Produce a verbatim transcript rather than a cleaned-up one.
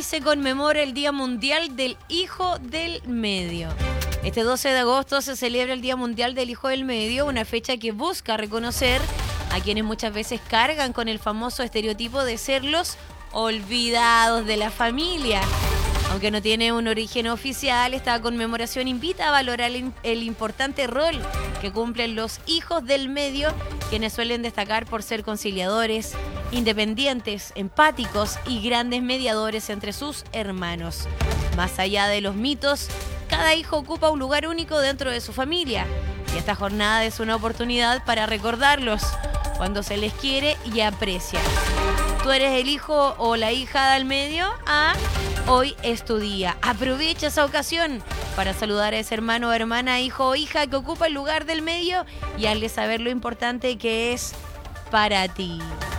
se conmemora el Día Mundial del Hijo del Medio. Este doce de agosto se celebra el Día Mundial del Hijo del Medio, una fecha que busca reconocer a quienes muchas veces cargan con el famoso estereotipo de ser los olvidados de la familia. Aunque no tiene un origen oficial, esta conmemoración invita a valorar el, el importante rol que cumplen los hijos del medio, quienes suelen destacar por ser conciliadores, independientes, empáticos y grandes mediadores entre sus hermanos. Más allá de los mitos, cada hijo ocupa un lugar único dentro de su familia y esta jornada es una oportunidad para recordarlos cuando se les quiere y aprecia. ¿Tú eres el hijo o la hija del medio? Ah, hoy es tu día. Aprovecha esa ocasión para saludar a ese hermano o hermana, hijo o hija que ocupa el lugar del medio y hazle saber lo importante que es para ti.